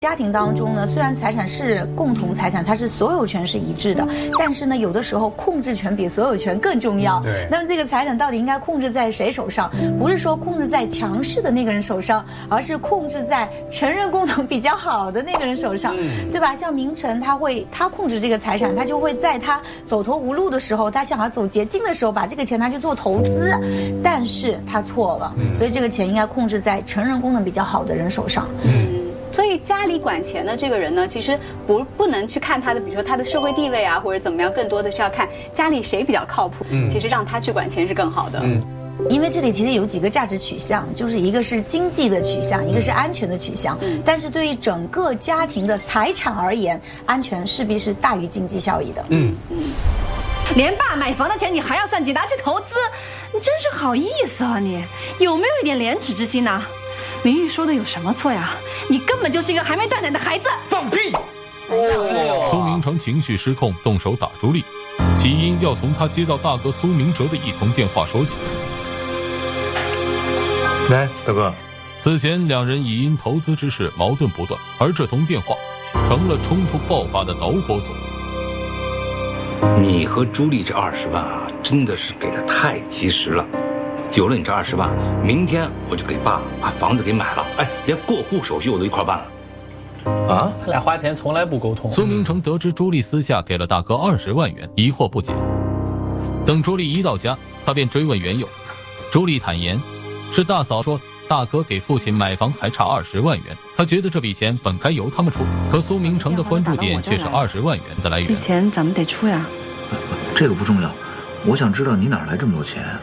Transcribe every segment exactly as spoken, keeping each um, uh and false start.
家庭当中呢，虽然财产是共同财产，它是所有权是一致的，但是呢，有的时候控制权比所有权更重要。 对。 那么这个财产到底应该控制在谁手上？不是说控制在强势的那个人手上，而是控制在承认功能比较好的那个人手上，嗯、对吧？像明成，他会他控制这个财产，他就会在他走投无路的时候，他想要走捷径的时候，把这个钱拿去做投资，但是他错了，嗯、所以这个钱应该控制在承认功能比较好的人手上。 嗯。所以家里管钱的这个人呢，其实不不能去看他的，比如说他的社会地位啊，或者怎么样，更多的是要看家里谁比较靠谱。嗯，其实让他去管钱是更好的。嗯， 因为这里其实有几个价值取向，就是一个是经济的取向，一个是安全的取向。嗯，但是对于整个家庭的财产而言，安全势必是大于经济效益的。嗯嗯， 连爸买房的钱你还要算计，拿去投资，你真是好意思啊你！有没有一点廉耻之心呢？明玉说的有什么错呀？你根本就是一个还没断奶的孩子！ 放屁！ 苏明成情绪失控，动手打朱莉，起因要从他接到大哥苏明哲的一通电话说起。 来，大哥， 此前两人已因投资之事矛盾不断，而这通电话成了冲突爆发的导火索。 你和朱莉这二十万啊，真的是给的太及时了。有了你这二十万，明天我就给爸把房子给买了，哎，连过户手续我都一块办了。 啊，他俩花钱从来不沟通。 苏明成得知朱莉私下给了大哥二十万元，疑惑不解。等朱莉一到家，他便追问缘由。朱莉坦言，是大嫂说大哥给父亲买房还差二十万元，他觉得这笔钱本该由他们出，可苏明成的关注点却是二十万元的来源。 这钱咱们得出呀。 这个不重要，我想知道你哪来这么多钱。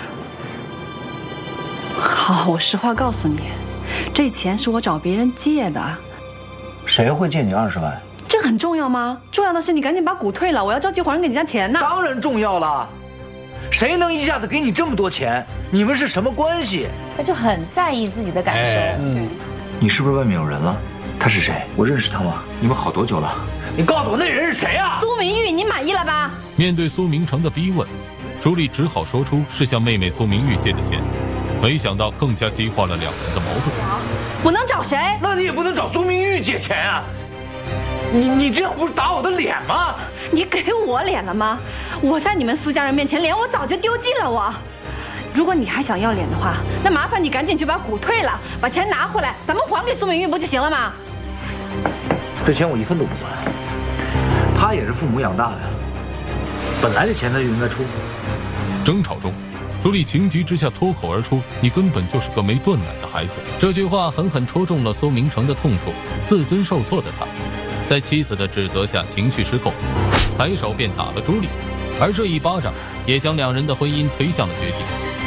好，我实话告诉你，这钱是我找别人借的。 谁会借你二十万？ 这很重要吗？重要的是你赶紧把股退了，我要着急还给人家钱呢。 当然重要了，谁能一下子给你这么多钱？你们是什么关系？ 他就很在意自己的感受。哎、 嗯，你是不是外面有人了？他是谁？我认识他吗？你们好多久了？你告诉我那人是谁啊？ 苏明玉，你满意了吧？ 面对苏明成的逼问，朱莉只好说出是向妹妹苏明玉借的钱。没想到更加激化了两人的矛盾。 我能找谁？ 那你也不能找苏明玉借钱啊！你你这样不是打我的脸吗？ 你给我脸了吗？我在你们苏家人面前脸我早就丢尽了我。如果你还想要脸的话，那麻烦你赶紧去把股退了，把钱拿回来，咱们还给苏明玉不就行了吗？ 这钱我一分都不算，他也是父母养大的，本来这钱他就应该出。 争吵中，朱莉情急之下脱口而出：“你根本就是个没断奶的孩子。”这句话狠狠戳中了苏明成的痛处。自尊受挫的他，在妻子的指责下情绪失控，抬手便打了朱莉，而这一巴掌也将两人的婚姻推向了绝境。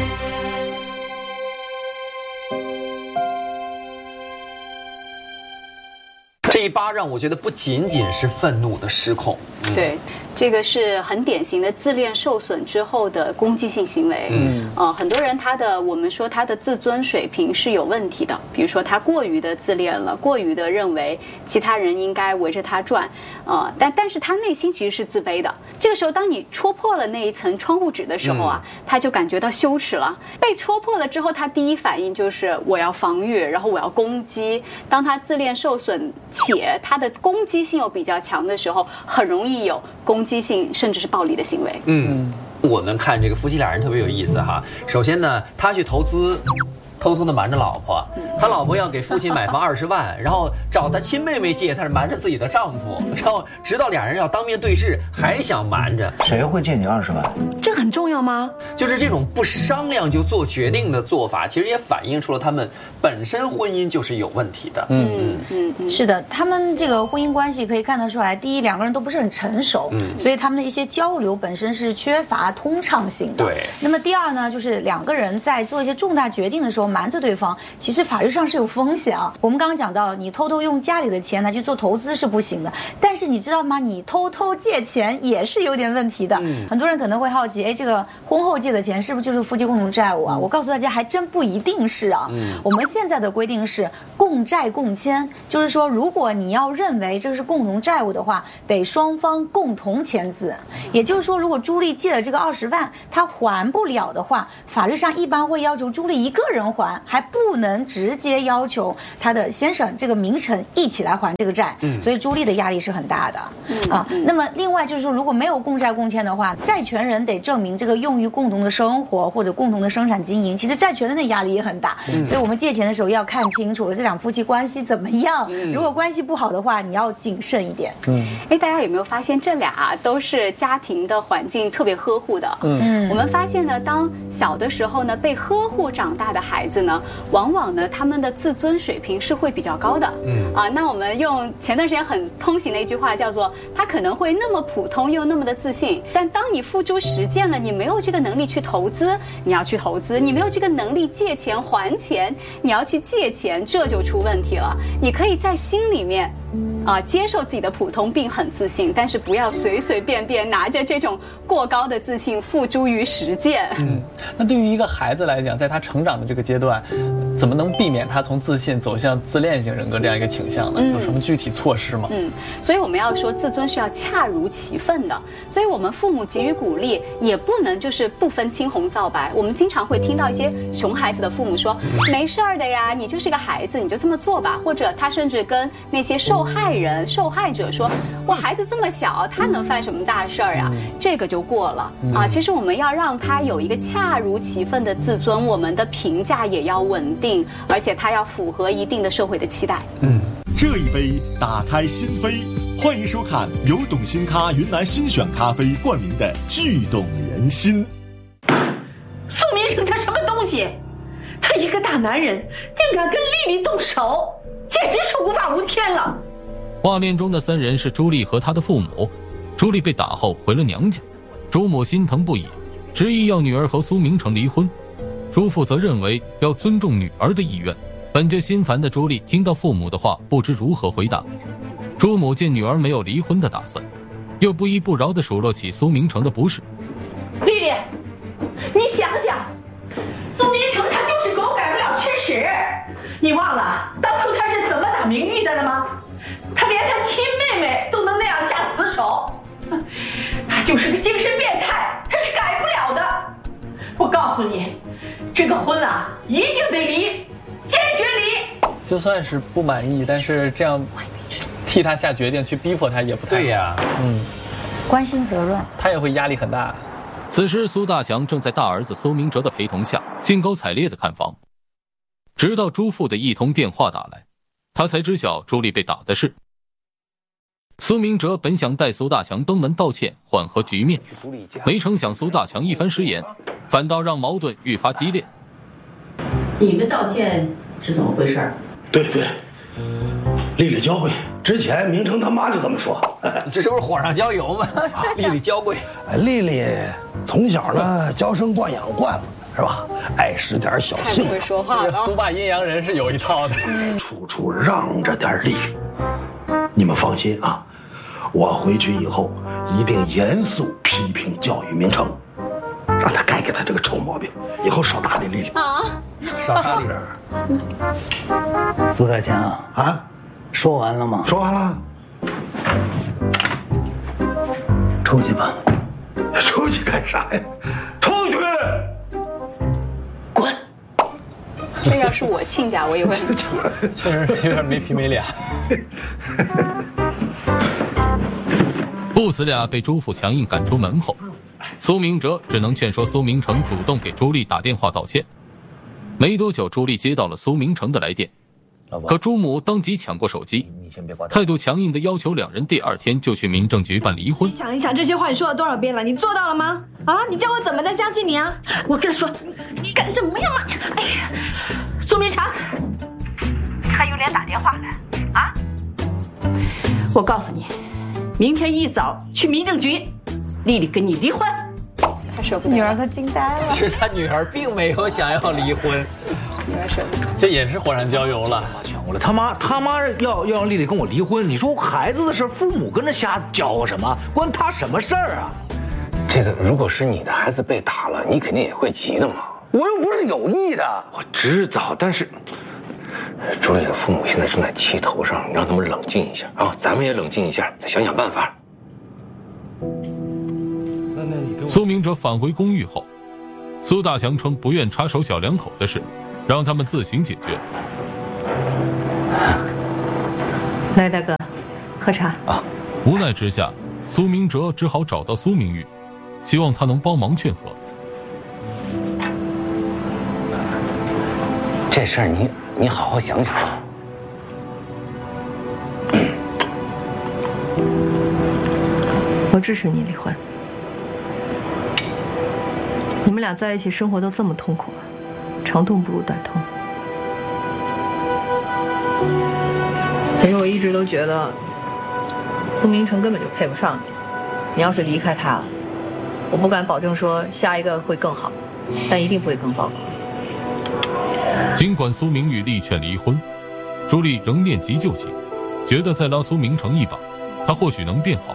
这一巴掌，我觉得不仅仅是愤怒的失控， 嗯、对。这个是很典型的自恋受损之后的攻击性行为。嗯，呃，很多人他的我们说他的自尊水平是有问题的，比如说他过于的自恋了，过于的认为其他人应该围着他转，呃，但但是他内心其实是自卑的。这个时候，当你戳破了那一层窗户纸的时候啊，嗯、他就感觉到羞耻了。被戳破了之后，他第一反应就是我要防御，然后我要攻击。当他自恋受损且他的攻击性又比较强的时候，很容易有攻击。攻击性甚至是暴力的行为。 嗯，我们看这个夫妻俩人特别有意思哈。首先呢，他去投资，偷偷的瞒着老婆，他老婆要给父亲买房二十万，然后找他亲妹妹借，他是瞒着自己的丈夫，然后直到俩人要当面对质，还想瞒着。 谁会借你二十万？ 这很重要吗？ 就是这种不商量就做决定的做法，其实也反映出了他们本身婚姻就是有问题的。 嗯嗯嗯，是的，他们这个婚姻关系可以看得出来，第一，两个人都不是很成熟，嗯，所以他们的一些交流本身是缺乏通畅性的。 对。 那么第二呢，就是两个人在做一些重大决定的时候瞒着对方，其实法律上是有风险啊。我们刚刚讲到，你偷偷用家里的钱来去做投资是不行的，但是你知道吗？你偷偷借钱也是有点问题的。嗯，很多人可能会好奇，哎，这个婚后借的钱是不是就是夫妻共同债务啊？嗯、我告诉大家，还真不一定是啊。嗯，我们现在的规定是， 共债共签，就是说，如果你要认为这是共同债务的话，得双方共同签字。也就是说，如果朱莉借了这个二十万，她还不了的话，法律上一般会要求朱莉一个人还，还不能直接要求她的先生这个明成一起来还这个债。嗯，所以朱莉的压力是很大的。嗯啊，那么另外就是说，如果没有共债共签的话，债权人得证明这个用于共同的生活或者共同的生产经营，其实债权人的压力也很大。嗯，所以我们借钱的时候要看清楚了这两夫妻关系怎么样。嗯，如果关系不好的话，你要谨慎一点。嗯， 哎，大家有没有发现这俩、啊、都是家庭的环境特别呵护的？嗯，我们发现呢，当小的时候呢被呵护长大的孩子呢，往往呢他们的自尊水平是会比较高的。嗯啊，那我们用前段时间很通行的一句话叫做，他可能会那么普通又那么的自信，但当你付诸实践了，你没有这个能力去投资，你要去投资；你没有这个能力借钱还钱，你要去借钱，这就出问题了。你可以在心里面啊接受自己的普通并很自信，但是不要随随便便拿着这种过高的自信付诸于实践。 嗯，那对于一个孩子来讲，在他成长的这个阶段，怎么能避免他从自信走向自恋型人格这样一个倾向呢？有什么具体措施吗？ 嗯，所以我们要说自尊是要恰如其分的，所以我们父母给予鼓励也不能就是不分青红皂白。我们经常会听到一些熊孩子的父母说，没事儿的呀，你就是个孩子，你就这么做吧。或者他甚至跟那些受害人受害者说，我孩子这么小，他能犯什么大事儿啊？这个就过了啊。其实我们要让他有一个恰如其分的自尊，我们的评价也要稳定，而且他要符合一定的社会的期待。 嗯，这一杯打开心扉，欢迎收看由董新咖云南新选咖啡冠名的聚动人心。 苏明成他什么东西？他一个大男人竟敢跟丽丽动手，简直是无法无天了。 画面中的三人是朱莉和她的父母。朱莉被打后回了娘家，朱母心疼不已，执意要女儿和苏明成离婚。朱父则认为要尊重女儿的意愿。本着心烦的朱莉听到父母的话，不知如何回答。朱母见女儿没有离婚的打算，又不依不饶地数落起苏明成的不是。 丽丽，你想想，苏明成他就是狗改不了吃屎，你忘了当初他是怎么打明玉的了吗？他连他亲妹妹都能那样下死手，他就是个精神变态，他是改不了的。我告诉你，这个婚啊一定得离，坚决离。 就算是不满意，但是这样替他下决定去逼迫他也不太好。 对呀， 嗯， 关心则乱， 他也会压力很大。 此时苏大强正在大儿子苏明哲的陪同下兴高采烈地看房，直到朱父的一通电话打来，他才知晓朱莉被打的事。苏明哲本想带苏大强登门道歉缓和局面，没成想苏大强一番食言，反倒让矛盾愈发激烈。 你们道歉是怎么回事？ 对对，丽丽娇贵，之前明成他妈就这么说。 这是不是火上浇油吗？丽丽娇贵， 丽丽从小呢娇生惯养惯了，是吧？爱使点小性子。 会说话了。 苏爸阴阳人是有一套的， 处处让着点丽丽。你们放心啊，我回去以后一定严肃批评教育明成，让他改改他这个臭毛病，以后少搭理丽丽啊， 少搭理人。 苏大强啊， 说完了吗？ 说完了。 出去吧。 出去干啥呀？出去！ 滚！ 这要是我亲家，我也会很气。 确实有点没皮没脸。 父子俩被朱父强硬赶出门后，苏明哲只能劝说苏明成主动给朱莉打电话道歉。没多久，朱莉接到了苏明成的来电，可朱母当即抢过手机，态度强硬地要求两人第二天就去民政局办离婚。 想一想，这些话你说了多少遍了？你做到了吗？啊，你叫我怎么再相信你啊？我跟你说，你干什么呀嘛？哎呀，苏明成，你还有脸打电话来啊？我告诉你，明天一早去民政局，丽丽跟你离婚。 他舍不得， 女儿都惊呆了。 其实他女儿并没有想要离婚， 女儿舍不得， 这也是火上浇油了。 我了他妈他妈要要让丽丽跟我离婚，你说孩子的事，父母跟着瞎搅和什么？关他什么事儿啊？ 这个如果是你的孩子被打了，你肯定也会急的嘛。 我又不是有意的。 我知道，但是朱莉的父母现在正在气头上，你让他们冷静一下啊，咱们也冷静一下，再想想办法。 那那你跟苏明哲返回公寓后，苏大强称不愿插手小两口的事，让他们自行解决。 来，大哥，喝茶啊。 无奈之下，苏明哲只好找到苏明玉，希望他能帮忙劝和。 这事儿你你好好想想啊。 我支持你离婚。你们俩在一起生活都这么痛苦了，长痛不如短痛。可是我一直都觉得苏明成根本就配不上你，你要是离开他，我不敢保证说下一个会更好，但一定不会更糟糕。 尽管苏明玉力劝离婚，朱莉仍念及旧情，觉得再拉苏明成一把，他或许能变好。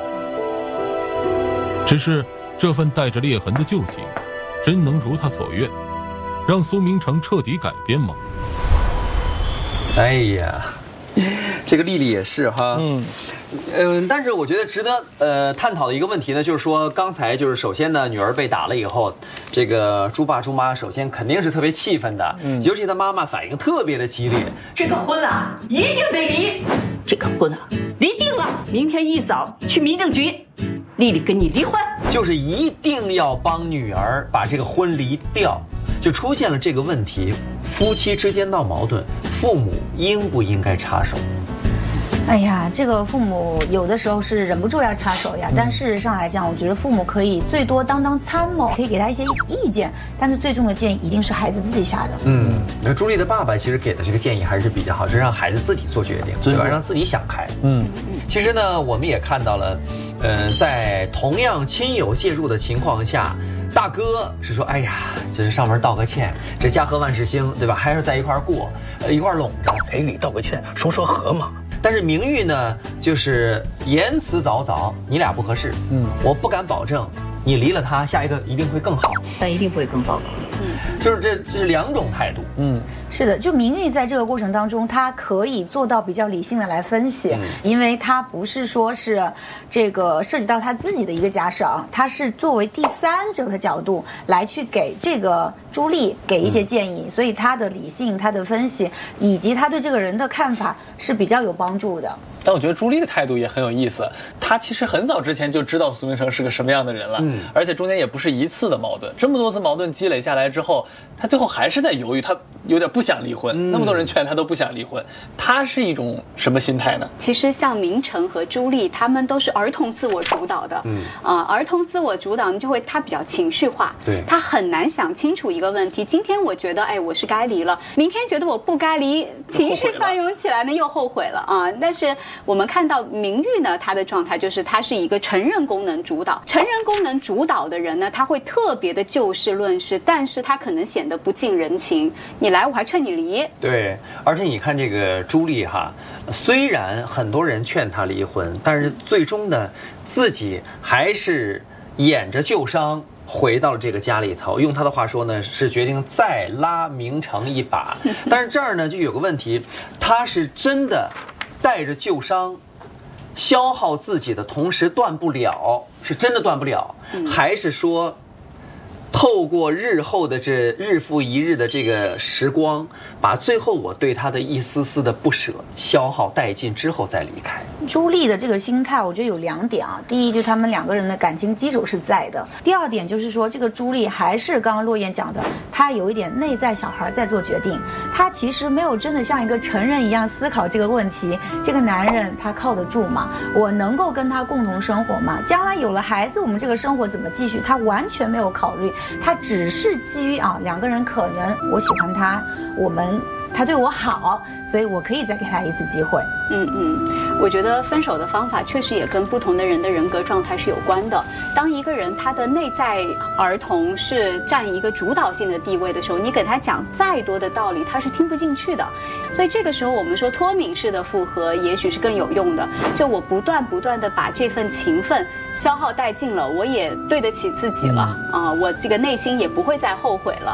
只是这份带着裂痕的旧情，真能如他所愿，让苏明成彻底改变吗？ 哎呀，这个丽丽也是哈，嗯。嗯、呃，但是我觉得值得呃探讨的一个问题呢，就是说刚才就是首先呢，女儿被打了以后，这个猪爸猪妈首先肯定是特别气愤的，嗯，尤其他妈妈反应特别的激烈。 这个婚啊，一定得离。这个婚啊，离定了，明天一早去民政局，丽丽跟你离婚， 就是一定要帮女儿把这个婚离掉。就出现了这个问题，夫妻之间闹矛盾，父母应不应该插手？ 哎呀，这个父母有的时候是忍不住要插手呀，但事实上来讲，我觉得父母可以最多当当参谋，可以给他一些意见，但是最终的建议一定是孩子自己下的。 嗯，那朱莉的爸爸其实给的这个建议还是比较好，是让孩子自己做决定，对吧？让自己想开。嗯，其实呢，我们也看到了，呃，在同样亲友介入的情况下。大哥是说，哎呀，这是上门道个歉，这家和万事兴，对吧？还是在一块儿过，呃，一块儿拢着， 赔礼道个歉，说说和嘛。 但是明玉呢，就是言辞凿凿，你俩不合适，嗯，我不敢保证你离了他，下一个一定会更好， 但一定不会更糟糕。 嗯，就是这这是两种态度。嗯， 是的，就明玉在这个过程当中，他可以做到比较理性的来分析，嗯、因为他不是说是这个涉及到他自己的一个假设啊，他是作为第三者的角度来去给这个朱莉给一些建议，嗯、所以他的理性、他的分析以及他对这个人的看法是比较有帮助的。 但我觉得朱莉的态度也很有意思，她其实很早之前就知道苏明成是个什么样的人了，嗯，而且中间也不是一次的矛盾，这么多次矛盾积累下来之后，她最后还是在犹豫，她有点不想离婚，嗯、那么多人劝她都不想离婚，她是一种什么心态呢？ 其实像明成和朱莉，他们都是儿童自我主导的，嗯啊、呃，儿童自我主导，你就会他比较情绪化， 对， 他很难想清楚一个问题。今天我觉得，哎，我是该离了，明天觉得我不该离，情绪翻涌起来呢，又后悔了啊、呃。但是我们看到明玉呢，他的状态就是他是一个承认功能主导，承认功能主导的人呢，他会特别的就事论事，但是他可能显得不近人情。你来，我还劝你离。 对，而且你看这个朱莉哈，虽然很多人劝她离婚，但是最终呢，自己还是掩着旧伤回到了这个家里头。用她的话说呢，是决定再拉明成一把。但是这儿呢，就有个问题，她是真的带着旧伤消耗自己的同时断不了，是真的断不了，还是说透过日后的这日复一日的这个时光，把最后我对他的一丝丝的不舍消耗殆尽之后再离开？ 朱莉的这个心态，我觉得有两点啊。第一，就他们两个人的感情基础是在的；第二点就是说，这个朱莉还是刚刚洛言讲的，她有一点内在小孩在做决定，她其实没有真的像一个成人一样思考这个问题。这个男人他靠得住吗？我能够跟他共同生活吗？将来有了孩子，我们这个生活怎么继续？他完全没有考虑。他只是基于啊，两个人可能我喜欢他，我们他对我好，所以我可以再给他一次机会。 嗯嗯，我觉得分手的方法确实也跟不同的人的人格状态是有关的。当一个人他的内在儿童是占一个主导性的地位的时候，你给他讲再多的道理，他是听不进去的。所以这个时候我们说脱敏式的复合也许是更有用的。就我不断不断的把这份情分消耗殆尽了，我也对得起自己了啊，我这个内心也不会再后悔了。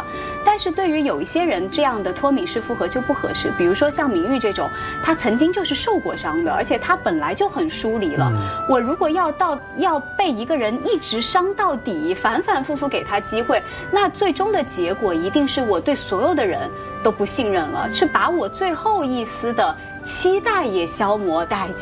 但是对于有一些人，这样的脱敏式复合就不合适。比如说像明玉这种，他曾经就是受过伤的，而且他本来就很疏离了。嗯、我如果要到要被一个人一直伤到底，反反复复给他机会，那最终的结果一定是我对所有的人都不信任了，是把我最后一丝的期待也消磨殆尽。